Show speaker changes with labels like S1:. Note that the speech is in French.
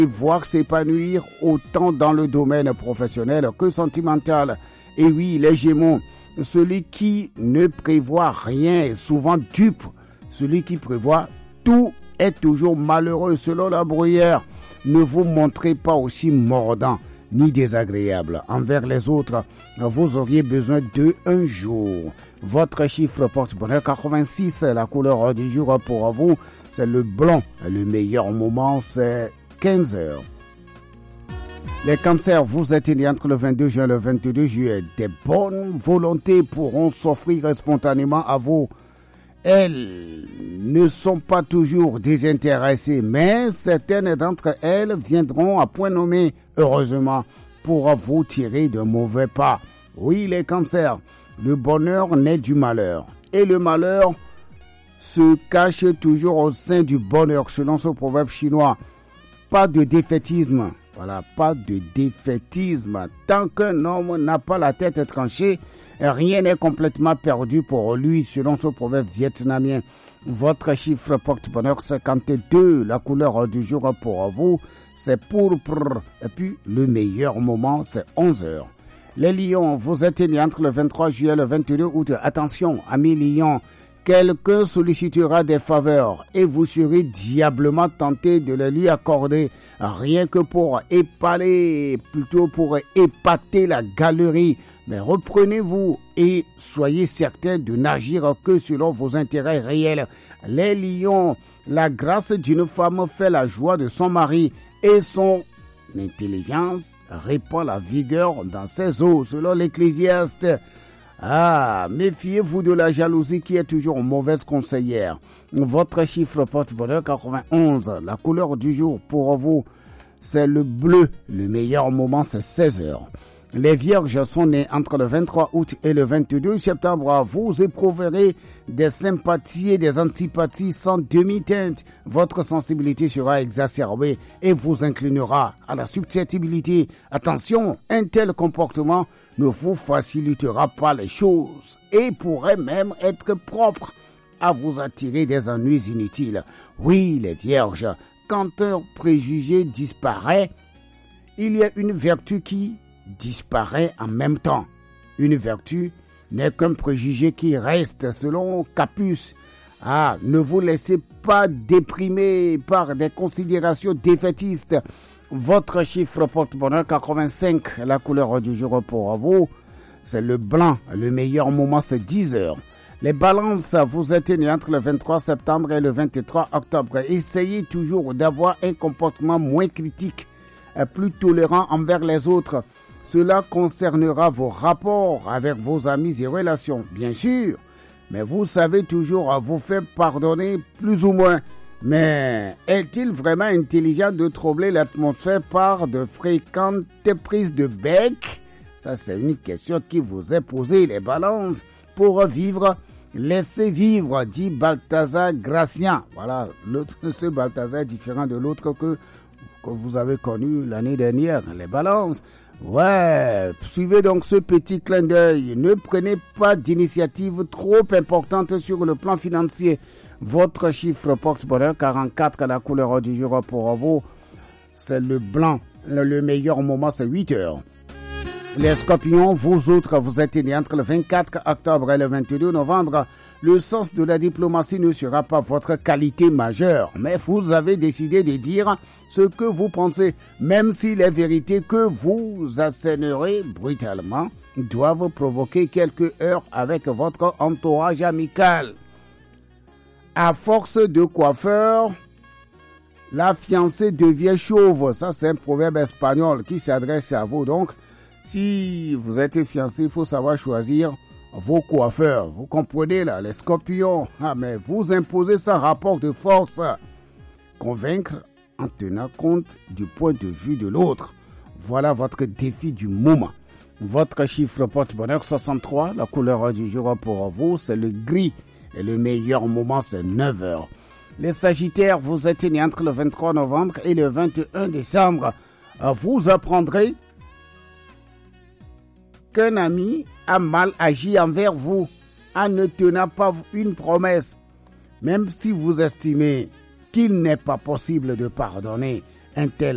S1: voir s'épanouir autant dans le domaine professionnel que sentimental. Et oui, les Gémeaux, celui qui ne prévoit rien est souvent dupe. Celui qui prévoit tout est toujours malheureux. Selon la Bruyère, ne vous montrez pas aussi mordant ni désagréable envers les autres. Vous auriez besoin d'eux un jour. Votre chiffre porte-bonheur 86, la couleur du jour pour vous, c'est le blanc. Le meilleur moment, c'est 15 heures. Les cancers, vous êtes nés entre le 22 juin et le 22 juillet. Des bonnes volontés pourront s'offrir spontanément à vous. Elles ne sont pas toujours désintéressées, mais certaines d'entre elles viendront à point nommé, heureusement, pour vous tirer de mauvais pas. Oui, les cancers, le bonheur naît du malheur. Et le malheur se cache toujours au sein du bonheur, selon ce proverbe chinois. Pas de défaitisme. Voilà, pas de défaitisme. Tant qu'un homme n'a pas la tête tranchée, rien n'est complètement perdu pour lui, selon ce proverbe vietnamien. Votre chiffre porte-bonheur 52, la couleur du jour pour vous, c'est pourpre. Et puis, le meilleur moment, c'est 11 heures. Les lions, vous êtes nés entre le 23 juillet et le 22 août. Attention, amis lions, quelqu'un sollicitera des faveurs et vous serez diablement tenté de les lui accorder, rien que pour épater la galerie. Mais reprenez-vous et soyez certains de n'agir que selon vos intérêts réels. Les lions, la grâce d'une femme fait la joie de son mari et son intelligence répand la vigueur dans ses os, selon l'Ecclésiaste. Méfiez-vous de la jalousie qui est toujours mauvaise conseillère. Votre chiffre porte-bonheur 91, la couleur du jour pour vous, c'est le bleu. Le meilleur moment, c'est 16 heures. Les vierges sont nés entre le 23 août et le 22 septembre. Vous éprouverez des sympathies et des antipathies sans demi-teinte. Votre sensibilité sera exacerbée et vous inclinera à la susceptibilité. Attention, un tel comportement ne vous facilitera pas les choses et pourrait même être propre à vous attirer des ennuis inutiles. Oui, les vierges, quand un préjugé disparaît, il y a une vertu qui disparaît en même temps. Une vertu n'est qu'un préjugé qui reste, selon Capus. Ne vous laissez pas déprimer par des considérations défaitistes. Votre chiffre porte-bonheur 85, la couleur du jour pour vous, c'est le blanc. Le meilleur moment, c'est 10 heures. Les balances, vous êtes nés entre le 23 septembre et le 23 octobre. Essayez toujours d'avoir un comportement moins critique, plus tolérant envers les autres. Cela concernera vos rapports avec vos amis et relations, bien sûr, mais vous savez toujours vous faire pardonner plus ou moins. Mais est-il vraiment intelligent de troubler l'atmosphère par de fréquentes prises de bec? Ça, c'est une question qui vous est posée, les balances. Pour vivre, laissez vivre, dit Balthazar Gracian. Voilà, ce Balthazar est différent de l'autre que vous avez connu l'année dernière, les balances. Ouais, suivez donc ce petit clin d'œil. Ne prenez pas d'initiative trop importante sur le plan financier. Votre chiffre porte-bonheur 44, la couleur du jour pour vous, c'est le blanc. Le meilleur moment, c'est 8 heures. Les scorpions, vous autres, vous êtes nés entre le 24 octobre et le 22 novembre. Le sens de la diplomatie ne sera pas votre qualité majeure, mais vous avez décidé de dire ce que vous pensez, même si les vérités que vous assènerez brutalement doivent provoquer quelques heurts avec votre entourage amical. À force de coiffeur, la fiancée devient chauve. Ça, c'est un proverbe espagnol qui s'adresse à vous. Donc, si vous êtes fiancé, il faut savoir choisir vos coiffeurs. Vous comprenez là, les scorpions. Mais vous imposez sans rapport de force. Convaincre en tenant compte du point de vue de l'autre. Voilà votre défi du moment. Votre chiffre porte-bonheur 63, la couleur du jour pour vous, c'est le gris. Et le meilleur moment, c'est 9 heures. Les Sagittaires, vous êtes nés entre le 23 novembre et le 21 décembre. Vous apprendrez qu'un ami a mal agi envers vous en ne tenant pas une promesse, même si vous estimez qu'il n'est pas possible de pardonner un tel